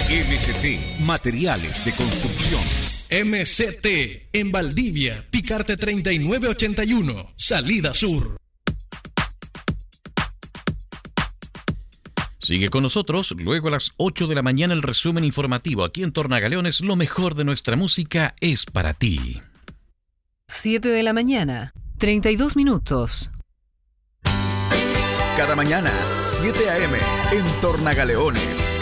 MCT Materiales de Construcción. MCT en Valdivia, Picarte 3981, Salida Sur. Sigue con nosotros, luego a las 8 de la mañana el resumen informativo. Aquí en Tornagaleones, lo mejor de nuestra música es para ti. 7 de la mañana, 32 minutos. Cada mañana, 7 a.m. en Tornagaleones.